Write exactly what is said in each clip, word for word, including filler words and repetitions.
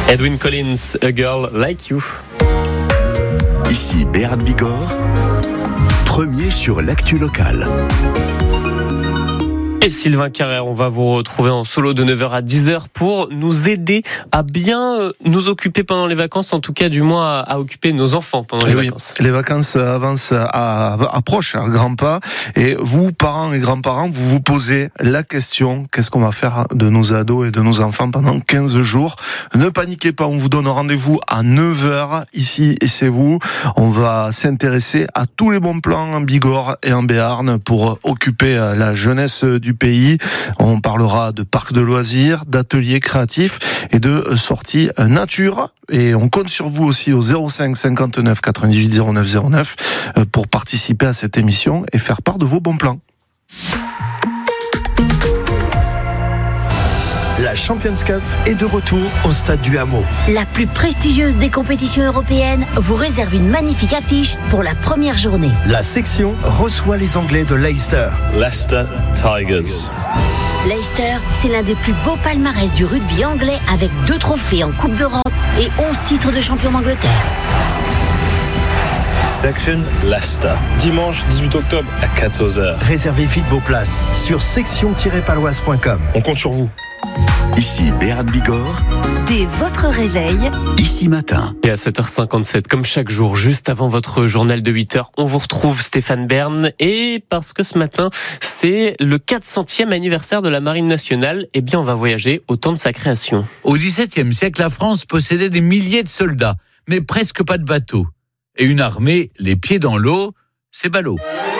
Edwyn Collins, A Girl Like You. Ici Béarn Bigorre, premier sur l'actu locale. Et Sylvain Carrère, on va vous retrouver en solo de neuf heures à dix heures pour nous aider à bien nous occuper pendant les vacances, en tout cas du moins à occuper nos enfants pendant les oui, vacances. Les vacances avancent, à, approchent à grands pas et vous, parents et grands-parents, vous vous posez la question, qu'est-ce qu'on va faire de nos ados et de nos enfants pendant quinze jours? Ne paniquez pas, on vous donne rendez-vous à neuf heures ici et c'est vous. On va s'intéresser à tous les bons plans en Bigorre et en Béarn pour occuper la jeunesse du pays. On parlera de parcs de loisirs, d'ateliers créatifs et de sorties nature. Et on compte sur vous aussi au zéro cinq cinquante-neuf quatre-vingt-dix-huit zéro neuf zéro neuf pour participer à cette émission et faire part de vos bons plans. La Champions Cup est de retour au stade du Hameau. La plus prestigieuse des compétitions européennes vous réserve une magnifique affiche pour la première journée. La section reçoit les Anglais de Leicester. Leicester Tigers. Leicester, c'est l'un des plus beaux palmarès du rugby anglais avec deux trophées en Coupe d'Europe et onze titres de champion d'Angleterre. Section Leicester. Dimanche dix-huit octobre à quatorze heures. Réservez vite vos places sur section tiret paloise point com. On compte sur vous. Ici Béarn Bigorre. Dès votre réveil, Ici Matin. Et à sept heures cinquante-sept, comme chaque jour, juste avant votre journal de huit heures, on vous retrouve Stéphane Bern. Et parce que ce matin, c'est le quatre centième anniversaire de la Marine nationale, eh bien on va voyager au temps de sa création. Au dix-septième siècle, la France possédait des milliers de soldats, mais presque pas de bateaux. Et une armée, les pieds dans l'eau, c'est ballot.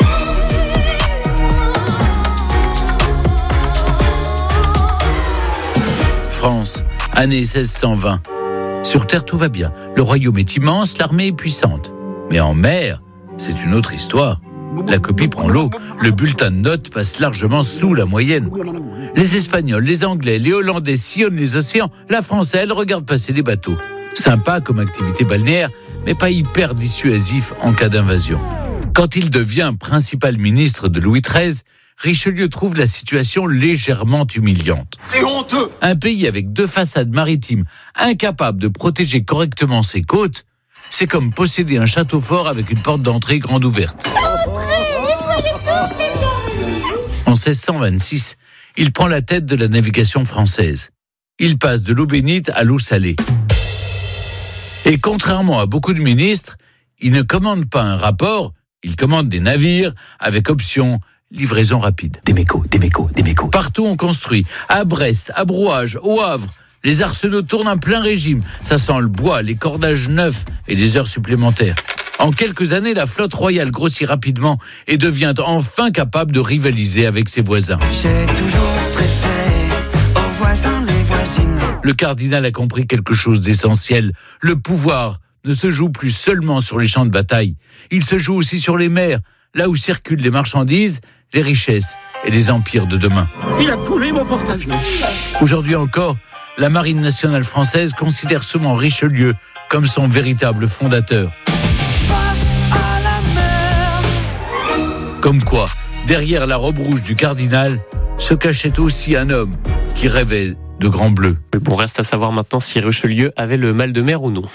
France, année seize cent vingt. Sur terre, tout va bien. Le royaume est immense, l'armée est puissante. Mais en mer, c'est une autre histoire. La copie prend l'eau. Le bulletin de notes passe largement sous la moyenne. Les Espagnols, les Anglais, les Hollandais sillonnent les océans. La France, elle, regarde passer les bateaux. Sympa comme activité balnéaire, mais pas hyper dissuasif en cas d'invasion. Quand il devient principal ministre de Louis treize, Richelieu trouve la situation légèrement humiliante. C'est honteux! Un pays avec deux façades maritimes, incapable de protéger correctement ses côtes, c'est comme posséder un château fort avec une porte d'entrée grande ouverte. Entrez, soyez tous les bienvenus! En seize cent vingt-six, il prend la tête de la navigation française. Il passe de l'eau bénite à l'eau salée. Et contrairement à beaucoup de ministres, il ne commande pas un rapport, il commande des navires avec option livraison rapide. Des mécos, des mécos, des mécos. Partout on construit, à Brest, à Brouage, au Havre, les arsenaux tournent en plein régime. Ça sent le bois, les cordages neufs et les heures supplémentaires. En quelques années, la flotte royale grossit rapidement et devient enfin capable de rivaliser avec ses voisins. J'ai toujours préféré aux voisins les voisines. Le cardinal a compris quelque chose d'essentiel. Le pouvoir ne se joue plus seulement sur les champs de bataille. Il se joue aussi sur les mers, là où circulent les marchandises, les richesses et les empires de demain. Il a coulé mon porte-avions. Aujourd'hui encore, la Marine nationale française considère souvent Richelieu comme son véritable fondateur. Face à la mer. Comme quoi, derrière la robe rouge du cardinal, se cachait aussi un homme qui rêvait de grand bleu. Mais bon, reste à savoir maintenant si Richelieu avait le mal de mer ou non.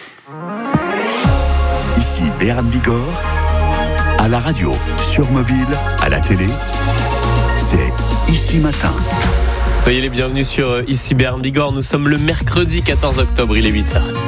Ici Béarn Bigorre. À la radio, sur mobile, à la télé, c'est Ici Matin. Soyez les bienvenus sur Ici Béarn Bigorre. Nous sommes le mercredi quatorze octobre, il est huit heures.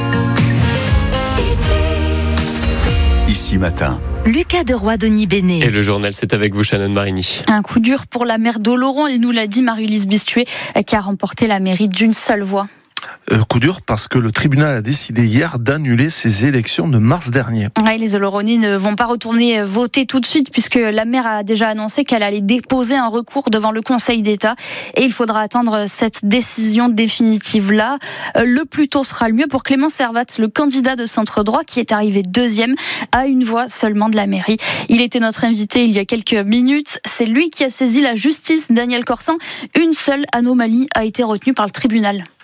Ici Matin. Lucas Deroy, Denis Bénet. Et le journal, c'est avec vous, Shannon Marini. Un coup dur pour la maire d'Oloron, il nous l'a dit Marie-Lise Bistuet, qui a remporté la mairie d'une seule voix. Euh, coup dur parce que le tribunal a décidé hier d'annuler ces élections de mars dernier. Ouais, les Oloronnais ne vont pas retourner voter tout de suite puisque la maire a déjà annoncé qu'elle allait déposer un recours devant le Conseil d'État et il faudra attendre cette décision définitive-là. Le plus tôt sera le mieux pour Clément Servat, le candidat de centre droit qui est arrivé deuxième à une voix seulement de la mairie. Il était notre invité il y a quelques minutes. C'est lui qui a saisi la justice, Daniel Corsan. Une seule anomalie a été retenue par le tribunal.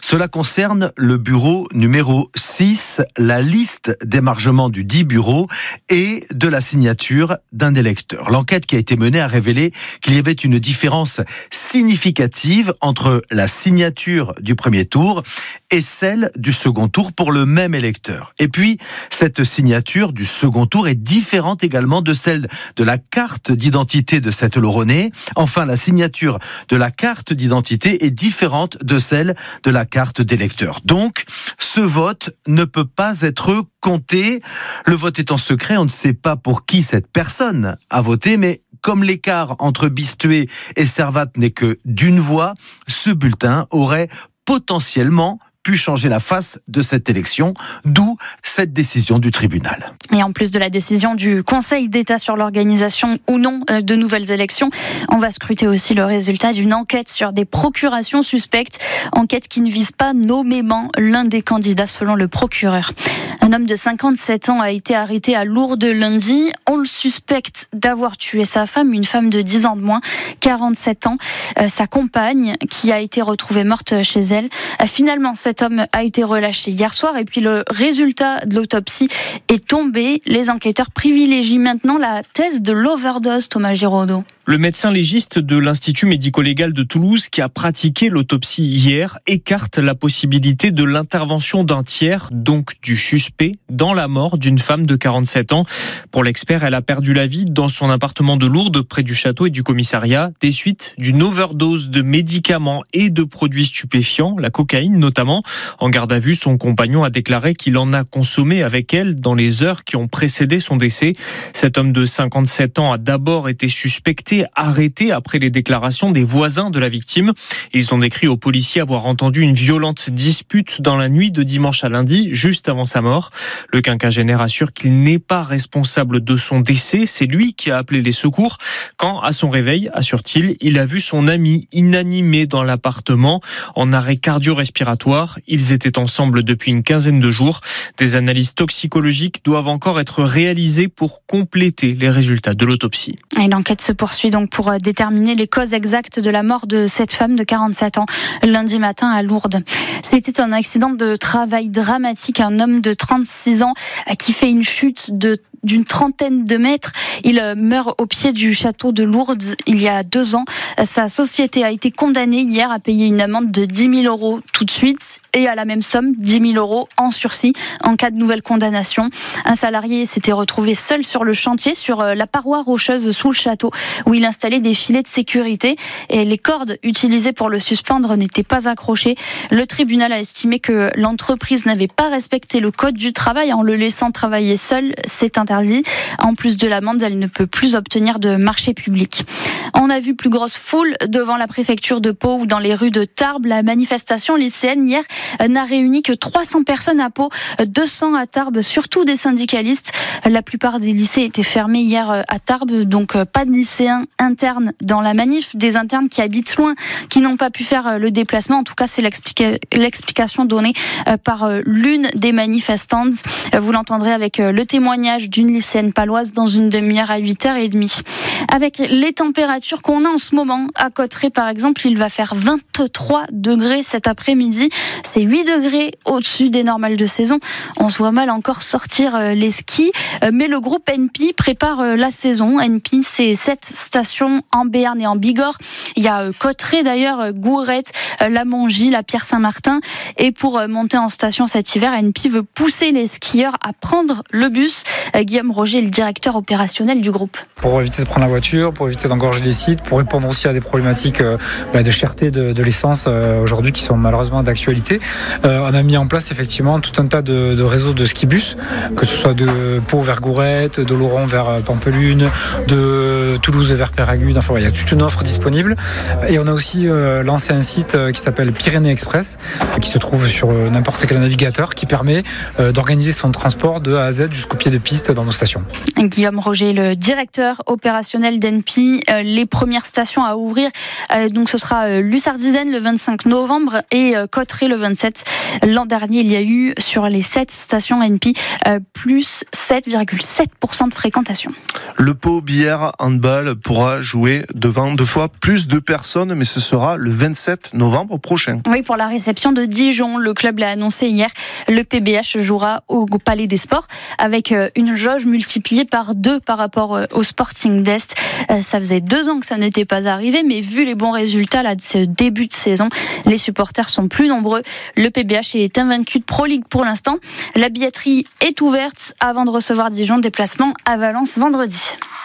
Cela concerne le bureau numéro six, la liste d'émargement du dit bureau et de la signature d'un électeur. L'enquête qui a été menée a révélé qu'il y avait une différence significative entre la signature du premier tour et celle du second tour pour le même électeur. Et puis, cette signature du second tour est différente également de celle de la carte d'identité de cette Lauronnais. Enfin, la signature de la carte d'identité est différente de celle de la carte d'électeur. Donc, ce vote ne peut pas être compté. Le vote étant secret, on ne sait pas pour qui cette personne a voté, mais comme l'écart entre Bistuet et Servat n'est que d'une voix, ce bulletin aurait potentiellement pu changer la face de cette élection, d'où cette décision du tribunal. Et en plus de la décision du Conseil d'État sur l'organisation ou non de nouvelles élections, on va scruter aussi le résultat d'une enquête sur des procurations suspectes, enquête qui ne vise pas nommément l'un des candidats selon le procureur. Un homme de cinquante-sept ans a été arrêté à Lourdes lundi. On le suspecte d'avoir tué sa femme, une femme de dix ans de moins, quarante-sept ans, euh, sa compagne, qui a été retrouvée morte chez elle. Euh, finalement, cet homme a été relâché hier soir et puis le résultat de l'autopsie est tombé. Les enquêteurs privilégient maintenant la thèse de l'overdose, Thomas Giraudot. Le médecin légiste de l'Institut médico-légal de Toulouse qui a pratiqué l'autopsie hier écarte la possibilité de l'intervention d'un tiers, donc du suspect, dans la mort d'une femme de quarante-sept ans. Pour l'expert, elle a perdu la vie dans son appartement de Lourdes, près du château et du commissariat, des suites d'une overdose de médicaments et de produits stupéfiants, la cocaïne notamment. En garde à vue, son compagnon a déclaré qu'il en a consommé avec elle dans les heures qui ont précédé son décès. Cet homme de cinquante-sept ans a d'abord été suspecté, arrêté après les déclarations des voisins de la victime. Ils ont décrit aux policiers avoir entendu une violente dispute dans la nuit de dimanche à lundi, juste avant sa mort. Le quinquagénaire assure qu'il n'est pas responsable de son décès. C'est lui qui a appelé les secours quand, à son réveil, assure-t-il, il a vu son ami inanimé dans l'appartement en arrêt cardio-respiratoire. Ils étaient ensemble depuis une quinzaine de jours. Des analyses toxicologiques doivent encore être réalisées pour compléter les résultats de l'autopsie. Et l'enquête se poursuit donc pour déterminer les causes exactes de la mort de cette femme de quarante-sept ans lundi matin à Lourdes. C'était un accident de travail dramatique. Un homme de trente-six ans qui fait une chute de d'une trentaine de mètres. Il meurt au pied du château de Lourdes il y a deux ans. Sa société a été condamnée hier à payer une amende de dix mille euros tout de suite et à la même somme, dix mille euros en sursis en cas de nouvelle condamnation. Un salarié s'était retrouvé seul sur le chantier, sur la paroi rocheuse sous le château, où il installait des filets de sécurité et les cordes utilisées pour le suspendre n'étaient pas accrochées. Le tribunal a estimé que l'entreprise n'avait pas respecté le code du travail en le laissant travailler seul. C'est interdit. En plus de l'amende, elle ne peut plus obtenir de marché public. On a vu plus grosse foule devant la préfecture de Pau ou dans les rues de Tarbes. La manifestation lycéenne hier n'a réuni que trois cents personnes à Pau, deux cents à Tarbes, surtout des syndicalistes. La plupart des lycées étaient fermés hier à Tarbes, donc pas de lycéens internes dans la manif, des internes qui habitent loin, qui n'ont pas pu faire le déplacement. En tout cas, c'est l'explica- l'explication donnée par l'une des manifestantes. Vous l'entendrez avec le témoignage d'une lycéenne paloise dans une demi-heure à huit heures trente. Avec les températures qu'on a en ce moment à Cotteret, par exemple, il va faire vingt-trois degrés cet après-midi. C'est huit degrés au-dessus des normales de saison. On se voit mal encore sortir les skis, mais le groupe N P prépare la saison. N P, c'est sept stations en Béarn et en Bigorre. Il y a Cotteret d'ailleurs, Gourette, la Mongie, la Pierre-Saint-Martin. Et pour monter en station cet hiver, N P veut pousser les skieurs à prendre le bus. Guillaume Roger est le directeur opérationnel du groupe. Pour éviter de prendre la voiture, pour éviter d'engorger les sites, pour répondre aussi à des problématiques euh, bah, de cherté de, de l'essence euh, aujourd'hui qui sont malheureusement d'actualité. Euh, on a mis en place effectivement tout un tas de, de réseaux de skibus, que ce soit de Pau vers Gourette, de Laurent vers Pampelune, de Toulouse vers Péragude. Enfin, il y a toute une offre disponible. Et on a aussi euh, lancé un site qui s'appelle Pyrénées Express, qui se trouve sur n'importe quel navigateur, qui permet euh, d'organiser son transport de A à Z jusqu'au pied de piste dans nos stations. Guillaume Roger, le directeur opérationnel d'E N P I, euh, les premières stations à ouvrir, euh, donc ce sera euh, Lussardiden le vingt-cinq novembre et euh, Cotteret le vingt-sept. L'an dernier, il y a eu sur les sept stations N P I euh, plus sept virgule sept pour cent de fréquentation. Le Pau Billère Handball pourra jouer devant deux fois plus de personnes, mais ce sera le vingt-sept novembre prochain. Oui, pour la réception de Dijon, le club l'a annoncé hier. Le P B H jouera au Palais des Sports avec une jauge multipliée par deux par rapport au Sporting d'Est. Ça faisait deux ans que ça n'était pas arrivé, mais vu les bons résultats là de ce début de saison, les supporters sont plus nombreux. Le P B H est invaincu de Pro League pour l'instant. La billetterie est ouverte avant de recevoir Dijon, déplacement à Valence vendredi.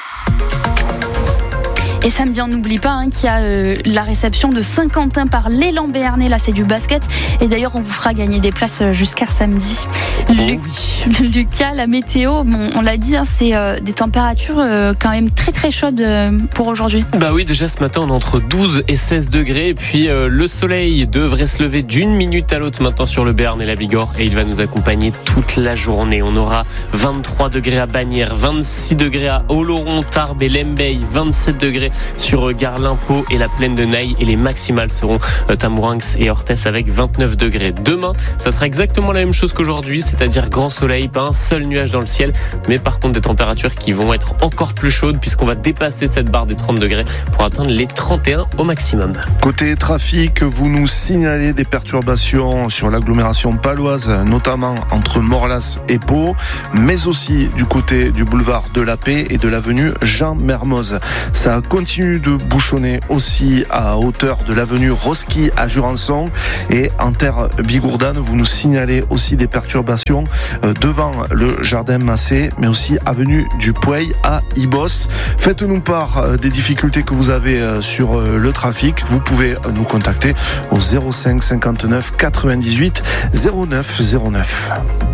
Et samedi, on n'oublie pas hein, qu'il y a euh, la réception de Saint-Quentin par l'Élan Béarnais. Là, c'est du basket. Et d'ailleurs, on vous fera gagner des places jusqu'à samedi. Oh Lu- oui. Lucas, la météo, bon, on l'a dit, hein, c'est euh, des températures euh, quand même très très chaudes euh, pour aujourd'hui. Bah oui, déjà ce matin, on est entre douze et seize degrés. Et puis euh, le soleil devrait se lever d'une minute à l'autre maintenant sur le Béarn et la Bigorre. Et il va nous accompagner toute la journée. On aura vingt-trois degrés à Bagnères, vingt-six degrés à Oloron, Tarbes et Lembeil, vingt-sept degrés sur Garlin, Pau et la plaine de Naï, et les maximales seront Tamourinx et Orthès avec vingt-neuf degrés. Demain, ça sera exactement la même chose qu'aujourd'hui, c'est-à-dire grand soleil, pas un seul nuage dans le ciel, mais par contre des températures qui vont être encore plus chaudes puisqu'on va dépasser cette barre des trente degrés pour atteindre les trente et un au maximum. Côté trafic, vous nous signalez des perturbations sur l'agglomération paloise, notamment entre Morlas et Pau, mais aussi du côté du boulevard de la Paix et de l'avenue Jean Mermoz. Ça continue de bouchonner aussi à hauteur de l'avenue Roski à Jurançon, et en terre Bigourdane, vous nous signalez aussi des perturbations devant le jardin Massé, mais aussi avenue du Pouey à Ibos. Faites-nous part des difficultés que vous avez sur le trafic. Vous pouvez nous contacter au zéro cinq cinquante-neuf quatre-vingt-dix-huit zéro neuf zéro neuf.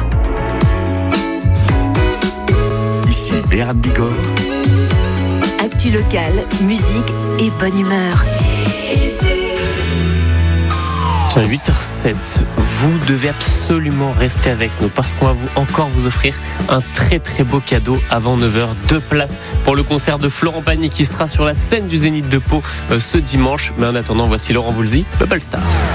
Ici Béarn Bigorre. Actu locale, musique et bonne humeur. À huit heures sept, vous devez absolument rester avec nous parce qu'on va vous, encore vous offrir un très très beau cadeau avant neuf heures. Deux places pour le concert de Florent Pagny qui sera sur la scène du Zénith de Pau euh, ce dimanche. Mais en attendant, voici Laurent Voulzy, Bubble Star.